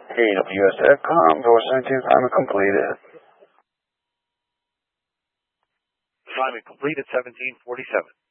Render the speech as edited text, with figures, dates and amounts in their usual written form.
AWS.com, door 17, assignment completed. Assignment complete at 1747.